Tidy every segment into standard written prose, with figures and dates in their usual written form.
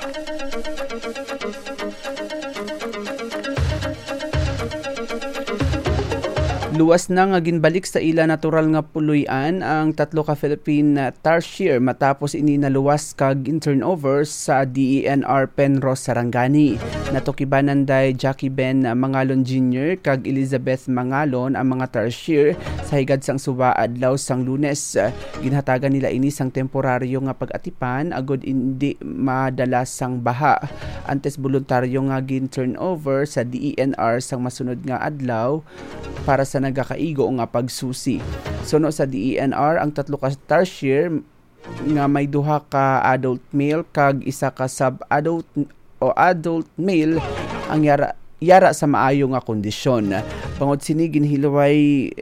Luwas na nga ginbalik sa ila natural nga puloy-an ang tatlo ka Philippine tarsier matapos ini naluwas kag turnover sa DENR Penrose Sarangani. Natukibanan day Jackie Ben Mangalon Jr. kag Elizabeth Mangalon ang mga tarsier sa higad sang suba adlaw sang Lunes. Ginhatagan nila ini sang temporaryo nga pag-atipan agod hindi madalas sang baha. Antes voluntaryo nga gin-turnover sa DENR sang masunod nga adlaw para sa nagakaigo nga pagsusi. Suno sa DENR ang tatlo ka tarsier nga may duha ka adult male kag isa ka sub-adult o adult male ang yara sa maayo nga kondisyon. Bangod sini ginhilaway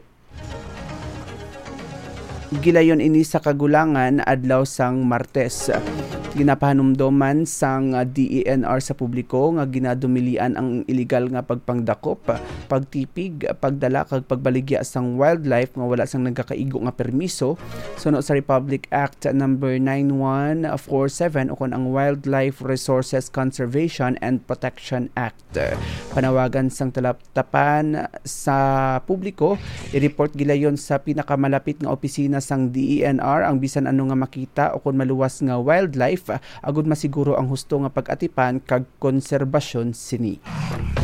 gilayon ini sa kagulangan adlaw sang Martes. Ginapahanumdoman sang DENR sa publiko nga ginadumilian ang illegal nga pagpangdakop, pagtipig, pagdala kag pagbaligya sang wildlife nga wala sang nagkakaigo nga permiso suno sa Republic Act number 9147 ukon ang Wildlife Resources Conservation and Protection Act. Panawagan sang talaptapan sa publiko, i-report gilayon sa pinakamalapit nga opisina sang DENR ang bisan ano nga makita o kung maluwas nga wildlife agud masiguro ang husto nga pag-atipan kag konserbasyon sini.